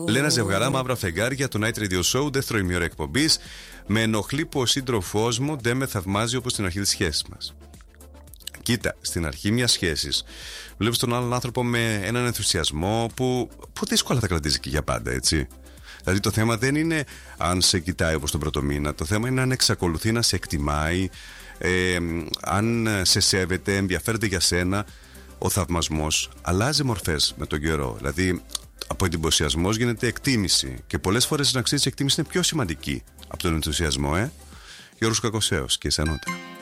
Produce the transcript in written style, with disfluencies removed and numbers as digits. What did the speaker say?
Λένα ζευγαρά, μαύρα φεγγάρια, το Night Radio Show, δεύτερο ημιώρα εκπομπής. Με ενοχλεί που ο σύντροφός μου δεν με θαυμάζει όπως στην αρχή της σχέσης μας. Κοίτα, στην αρχή μιας σχέσης βλέπεις τον άλλον άνθρωπο με έναν ενθουσιασμό που δύσκολα θα κρατήσει και για πάντα, έτσι. Δηλαδή το θέμα δεν είναι αν σε κοιτάει όπως τον πρώτο μήνα. Το θέμα είναι αν εξακολουθεί να σε εκτιμάει, αν σε σέβεται, ενδιαφέρεται για σένα. Ο θαυμασμός αλλάζει μορφές με τον καιρό. Δηλαδή από εντυπωσιασμός γίνεται εκτίμηση. Και πολλές φορές να ξέρεις η εκτίμηση είναι πιο σημαντική από τον ενθουσιασμό, Γιώργος Κακοσέος και εσένα νότερα.